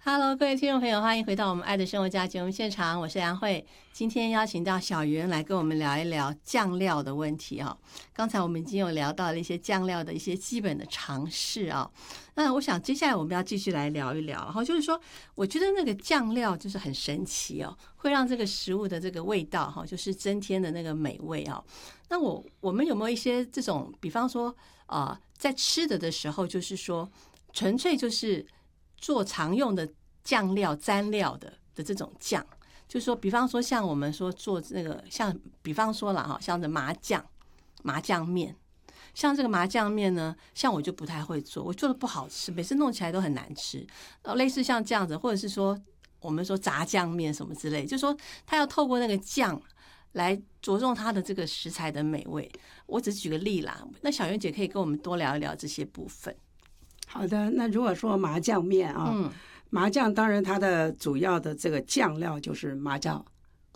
Hello， 各位听众朋友，欢迎回到我们爱的生活家节目现场，我是杨慧。今天邀请到小袁来跟我们聊一聊酱料的问题啊。刚才我们已经有聊到了一些酱料的一些基本的常识啊。那我想接下来我们要继续来聊一聊，然后就是说，我觉得那个酱料就是很神奇哦，会让这个食物的这个味道哈，就是增添的那个美味啊。那我们有没有一些这种，比方说在吃的时候，就是说纯粹就是做常用的酱料蘸料的这种酱，就是说比方说像我们说做那个像比方说啦哈，像这麻酱面，像这个麻酱面呢，像我就不太会做，我做的不好吃，每次弄起来都很难吃。类似像这样子，或者是说我们说炸酱面什么之类，就是说它要透过那个酱来着重它的这个食材的美味。我只是举个例啦，那小袁姐可以跟我们多聊一聊这些部分。 好的，那如果说麻酱面啊，麻酱当然它的主要的这个酱料就是芝麻酱，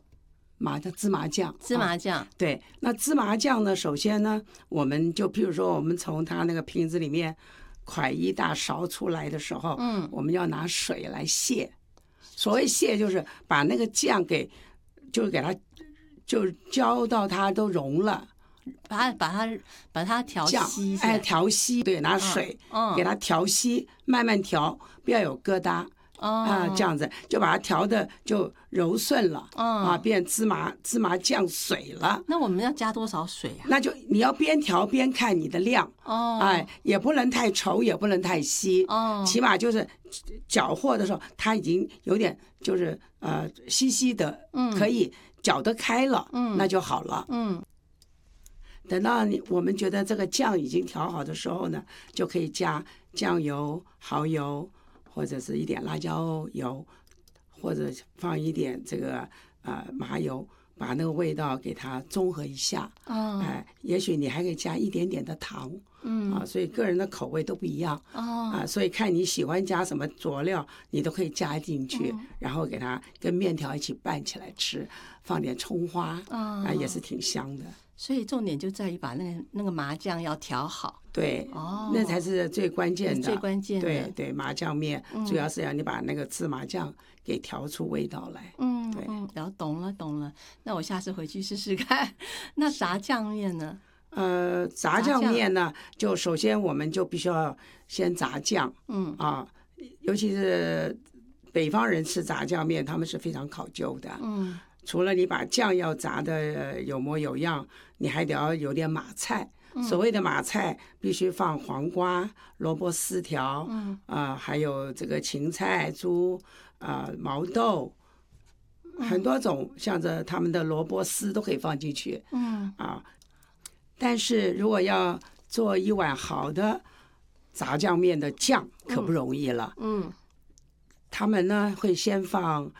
芝麻酱， 对。那芝麻酱呢，首先呢，我们就譬如说我们从它那个瓶子里面蒯一大勺出来的时候，我们要拿水来卸。所谓卸就是把那个酱给它就浇到它都溶了。 把它调稀， 调稀，对，拿水给它调稀，慢慢调，不要有疙瘩这样子就把它调的就柔顺了变芝麻酱水了。 那我们要加多少水啊？ 那就你要边调边看你的量也不能太稠，也不能太稀起码就是搅和的时候，它已经有点就是稀稀的，可以搅得开了，那就好了。等到我们觉得这个酱已经调好的时候呢，就可以加酱油、蚝油，或者是一点辣椒油，或者放一点这个麻油，把那个味道给它中和一下。也许你还可以加一点点的糖。所以个人的口味都不一样所以看你喜欢加什么佐料，你都可以加进去，然后给它跟面条一起拌起来吃，放点葱花也是挺香的。 所以重点就在于把那个麻酱要调好。 对那才是最关键的， 最关键的。 对麻酱面主要是要你把那个芝麻酱给调出味道来。对然后懂了，那我下次回去试试看。那炸酱面呢？ 炸酱面呢，就首先我们就必须要先炸酱。尤其是北方人吃炸酱面，他们是非常考究的。除了你把酱要炸的有模有样，你还得要有点马菜。所谓的马菜必须放黄瓜、萝卜丝条，还有这个芹菜、猪毛豆，很多种，像着他们的萝卜丝都可以放进去。但是如果要做一碗好的炸酱面的酱，可不容易了。他们呢会先放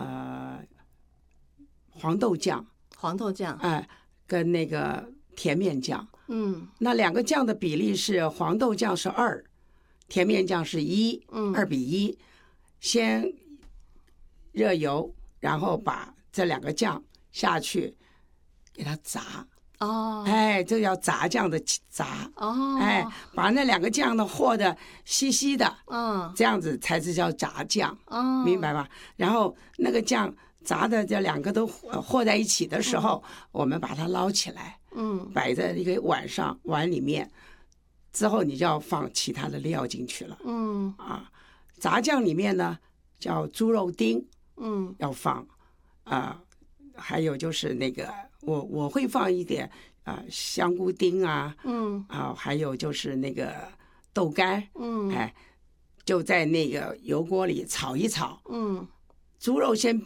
黄豆酱，跟那个甜面酱。那两个酱的比例是黄豆酱是2，甜面酱是1，2比1。先热油，然后把这两个酱下去给它炸。这叫炸酱的炸。把那两个酱呢和的稀稀的，这样子才是叫炸酱。明白吧？然后那个酱炸的这两个都和在一起的时候，我们把它捞起来，摆在一个碗里面，之后你就要放其他的料进去了。炸酱里面呢叫猪肉丁，要放还有就是那个我会放一点香菇丁还有就是那个豆干，就在那个油锅里炒一炒。猪肉先